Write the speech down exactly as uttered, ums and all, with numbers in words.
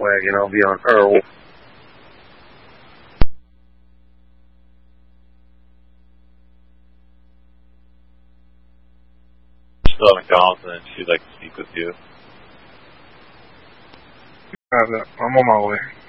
wagon. I'll be on Earl. Still haven't called, and she'd like to speak with you. I'm on my way.